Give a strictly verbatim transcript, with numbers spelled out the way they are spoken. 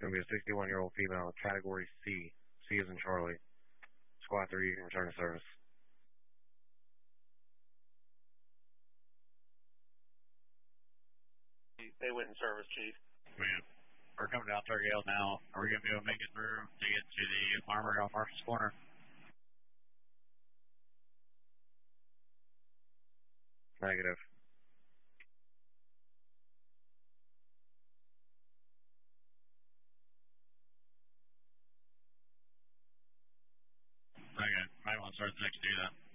Going to be a sixty-one-year-old female, category C. C is in Charlie. Squad three, you can return to service. They went in service, Chief. Man, we're coming down Turkey Hill now. Are we going to be able to make it through to get to the armory off Marshall's Corner? Negative. Okay, might want to start the next do that.